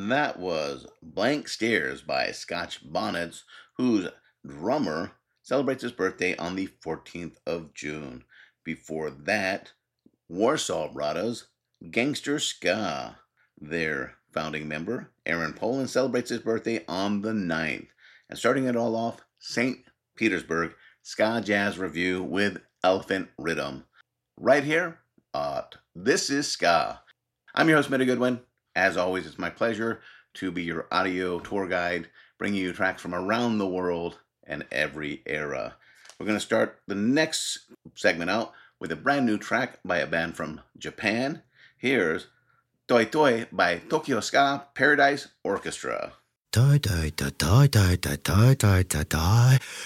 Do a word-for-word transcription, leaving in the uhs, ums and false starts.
That was Blank Stares by Scotch Bonnets, whose drummer celebrates his birthday on the fourteenth of June. Before that, Warsaw Bradas, Gangster Ska. Their founding member, Aaron Poland, celebrates his birthday on the ninth. And starting it all off, Saint Petersburg Ska Jazz Review with Elephant Rhythm. Right here at This Is Ska. I'm your host, Mitty Goodwin. As always, it's my pleasure to be your audio tour guide, bringing you tracks from around the world and every era. We're going to start the next segment out with a brand new track by a band from Japan. Here's Toi Toi by Tokyo Ska Paradise Orchestra. Die, die, die, die, die, die, die, die, die, die.